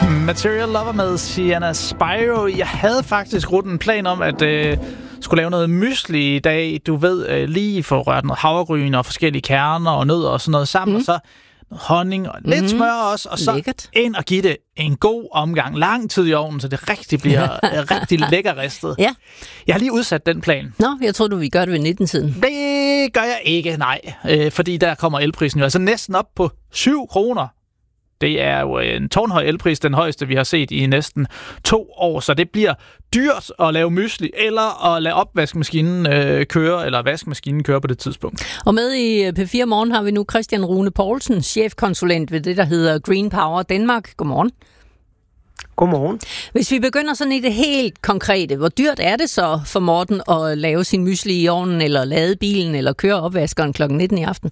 Material Lover med Sienna Spyro. Jeg havde faktisk rudt en plan om, at skulle lave noget mysli i dag. Du ved, lige få rørt noget havregryn og forskellige kerner og nødder og sådan noget sammen. Og så noget honning og lidt smør også. Og så lækkert. ind og give det en god omgang. Lang tid i ovnen, så det rigtig bliver rigtig lækker ristet. Ja. Jeg har lige udsat den plan. Nå, jeg tror du vi gør det ved 19-tiden. Det gør jeg ikke, nej. Fordi der kommer elprisen jo altså næsten op på 7 kroner. Det er jo en tårnhøj elpris, den højeste, vi har set i næsten 2 år. Så det bliver dyrt at lave mysli, eller at lade opvaskemaskinen køre, eller vaskemaskinen køre på det tidspunkt. Og med i P4 Morgen har vi nu Christian Rune Poulsen, chefkonsulent ved det, der hedder Green Power Danmark. Godmorgen. Godmorgen. Hvis vi begynder sådan i det helt konkrete, hvor dyrt er det så for Morten at lave sin mysli i ovnen, eller lade bilen, eller køre opvaskeren kl. 19 i aften?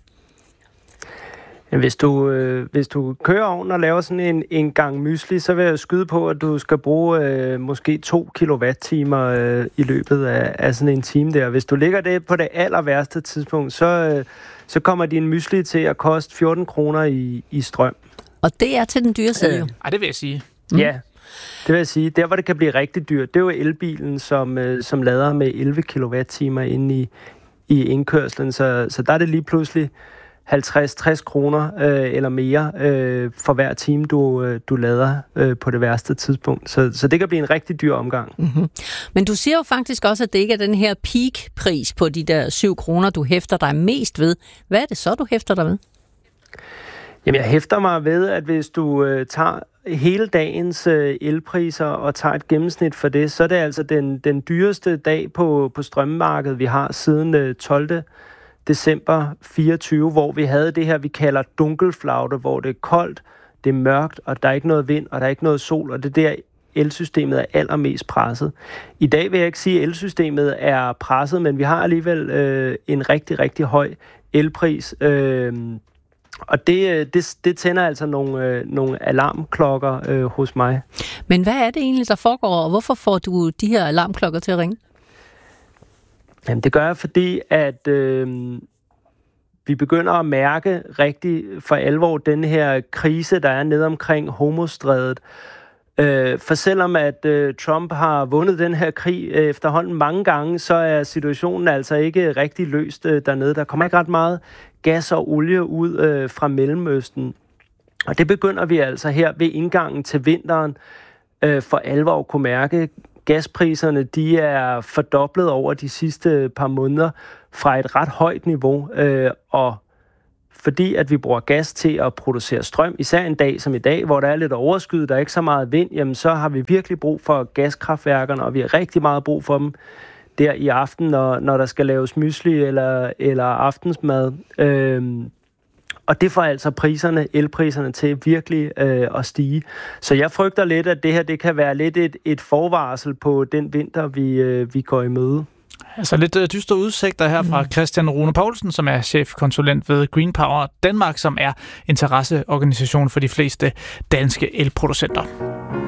Hvis du kører ovnen og laver sådan en gang mysli, så vil jeg skyde på, at du skal bruge måske 2 kilowattimer i løbet af sådan en time der. Hvis du ligger det på det aller værste tidspunkt, så kommer din mysli til at koste 14 kroner i strøm. Og det er til den dyre side jo. Det vil jeg sige. Ja, det vil jeg sige. Der, hvor det kan blive rigtig dyrt, det er jo elbilen, som lader med 11 kilowattimer inde i indkørslen. Så der er det lige pludselig 50-60 kroner eller mere for hver time, du lader på det værste tidspunkt. Så det kan blive en rigtig dyr omgang. Mm-hmm. Men du siger jo faktisk også, at det ikke er den her peak-pris på de der 7 kroner, du hæfter dig mest ved. Hvad er det så, du hæfter dig ved? Jamen, jeg hæfter mig ved, at hvis du tager hele dagens elpriser og tager et gennemsnit for det, så er det altså den dyreste dag på strømmarkedet, vi har siden 12. december 24, hvor vi havde det her, vi kalder dunkelflaute, hvor det er koldt, det er mørkt, og der er ikke noget vind, og der er ikke noget sol, og det der elsystemet er allermest presset. I dag vil jeg ikke sige, at elsystemet er presset, men vi har alligevel en rigtig, rigtig høj elpris, og det tænder altså nogle alarmklokker hos mig. Men hvad er det egentlig, der foregår, og hvorfor får du de her alarmklokker til at ringe? Jamen, det gør jeg, fordi at vi begynder at mærke rigtig for alvor den her krise, der er nede omkring Hormuzstrædet. For selvom at Trump har vundet den her krig efterhånden mange gange, så er situationen altså ikke rigtig løst dernede. Der kommer ikke ret meget gas og olie ud fra Mellemøsten. Og det begynder vi altså her ved indgangen til vinteren for alvor at kunne mærke. Gaspriserne, de er fordoblet over de sidste par måneder fra et ret højt niveau, og fordi at vi bruger gas til at producere strøm, især en dag som i dag, hvor der er lidt overskyet, der er ikke så meget vind, jamen så har vi virkelig brug for gaskraftværkerne, og vi har rigtig meget brug for dem der i aften, når der skal laves mysli eller aftensmad. Og det får altså elpriserne til virkelig at stige. Så jeg frygter lidt, at det her det kan være lidt et forvarsel på den vinter, vi går i møde. Altså lidt dystre udsigter her fra Christian Rune Poulsen, som er chefkonsulent ved Green Power Danmark, som er interesseorganisation for de fleste danske elproducenter.